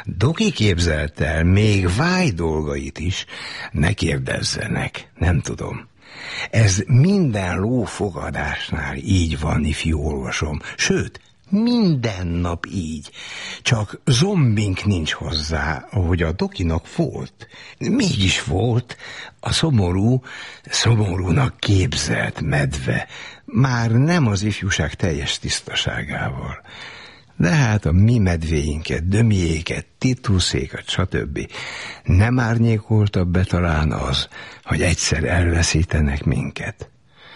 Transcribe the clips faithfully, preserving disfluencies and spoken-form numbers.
Doki képzelt el még vágy dolgait is, ne kérdezzenek, nem tudom. Ez minden lófogadásnál így van, ifjú olvasom, sőt, minden nap így. Csak zombink nincs hozzá, ahogy a Dokinak volt. Mégis volt a szomorú, szomorúnak képzelt medve, már nem az ifjúság teljes tisztaságával. De hát a mi medvéinket, dömiéket, tituszékat, stb. Nem árnyékoltabb be talán az, hogy egyszer elveszítenek minket.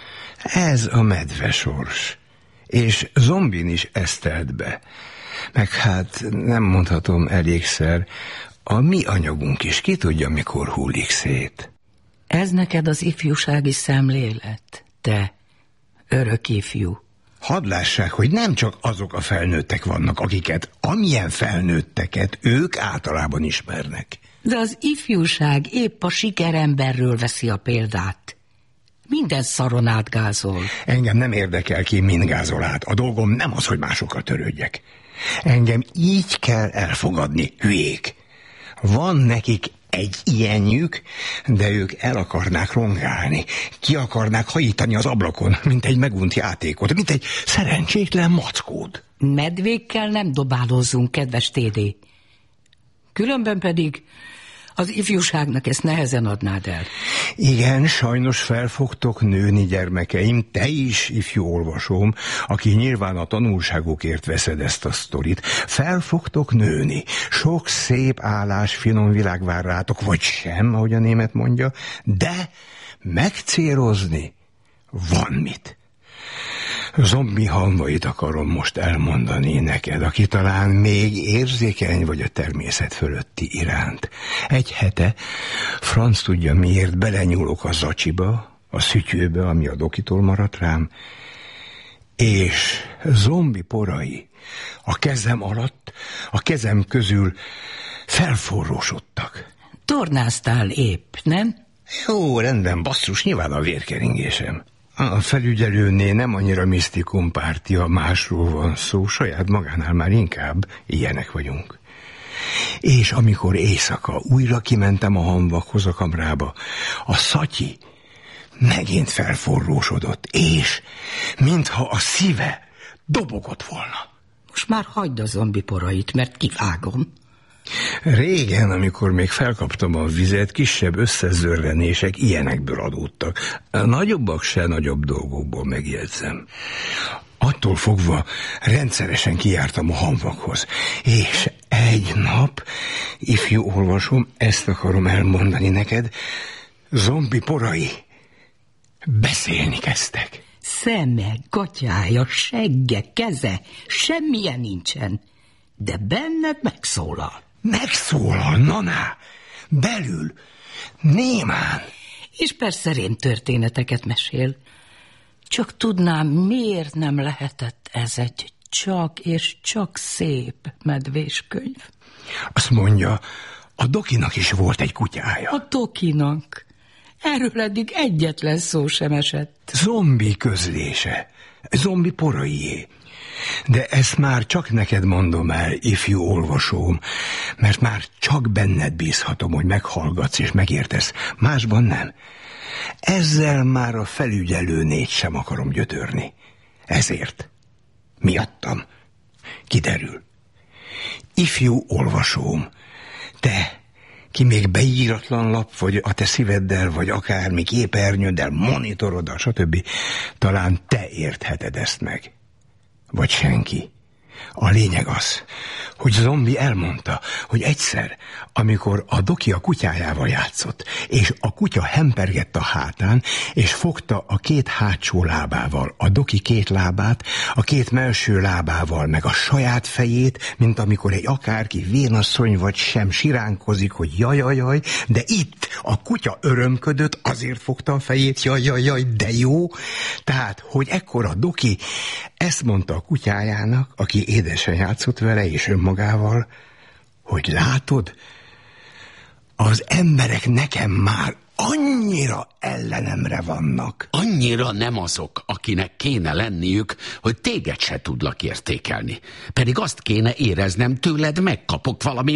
Ez a medve sors. És zombin is ezt telt be. Meg hát nem mondhatom elégszer, a mi anyagunk is ki tudja, mikor hullik szét. Ez neked az ifjúsági szemlélet, te örök ifjú. Hadd lássák, hogy nem csak azok a felnőttek vannak, akiket amilyen felnőtteket ők általában ismernek. De az ifjúság épp a sikeremberről veszi a példát. Minden szaron átgázol. Engem nem érdekel ki, mind gázol át. A dolgom nem az, hogy másokkal törődjek. Engem így kell elfogadni, hülyék. Van nekik egy ilyenjük, de ők el akarnák rongálni. Ki akarnák hajítani az ablakon, mint egy megunt játékot, mint egy szerencsétlen mackót. Medvékkel nem dobálózzunk, kedves Tédé. Különben pedig az ifjúságnak ezt nehezen adnád el. Igen, sajnos fel fogtok nőni, gyermekeim, te is, ifjú olvasom, aki nyilván a tanulságokért veszed ezt a sztorit. Fel fogtok nőni. Sok szép állás, finom világ vár rátok, vagy sem, ahogy a német mondja, de megcélozni van mit. Zombi halmait akarom most elmondani neked, aki talán még érzékeny vagy a természet fölötti iránt. Egy hete, franc tudja miért, belenyúlok a zacsiba, a szütyőbe, ami a Dokitól maradt rám, és zombi porai a kezem alatt, a kezem közül felforrósodtak. Tornáztál épp, nem? Jó, rendben, basszus, nyilván a vérkeringésem. A felügyelőnél nem annyira misztikum pártia, másról van szó, saját magánál már inkább ilyenek vagyunk. És amikor éjszaka újra kimentem a hamvakhoz a kamrába, a szatyi megint felforrósodott, és mintha a szíve dobogott volna. Most már hagyd a zombi porait, mert kivágom. Régen, amikor még felkaptam a vizet, kisebb összezörrenések ilyenekből adódtak. Nagyobbak se nagyobb dolgokból, megjegyzem. Attól fogva rendszeresen kijártam a hamvakhoz, és egy nap, ifjú olvasom, ezt akarom elmondani neked, zombi porai beszélni kezdtek. Szeme, gatyája, segge, keze, semmilyen nincsen, de benned megszólal. Megszólal, naná, belül, némán. És persze rémtörténeteket mesél. Csak tudnám, miért nem lehetett ez egy csak és csak szép medvéskönyv. Azt mondja, a Dokinak is volt egy kutyája. A Dokinak? Erről eddig egyetlen szó sem esett. Zombi közlése, zombi poraié. De ezt már csak neked mondom el, ifjú olvasóm, mert már csak benned bízhatom, hogy meghallgatsz és megértesz, másban nem. Ezzel már a felügyelőnét sem akarom gyötörni. Ezért, miattam, kiderül. Ifjú olvasóm, te, ki még beíratlan lap, vagy a te szíveddel, vagy akármi képernyőddel, monitoroddal, stb. Talán te értheted ezt meg. Vagy senki. A lényeg az, hogy zombi elmondta, hogy egyszer, amikor a Doki a kutyájával játszott, és a kutya hempergett a hátán, és fogta a két hátsó lábával a Doki két lábát, a két melső lábával, meg a saját fejét, mint amikor egy akárki vénasszony vagy sem siránkozik, hogy jajajaj, de itt a kutya örömködött, azért fogta a fejét, jajajaj, de jó. Tehát, hogy ekkor a Doki ezt mondta a kutyájának, aki édesen játszott vele és önmagával, hogy látod, az emberek nekem már annyira ellenemre vannak. Annyira nem azok, akinek kéne lenniük, hogy téged se tudlak értékelni. Pedig azt kéne éreznem, tőled megkapok valami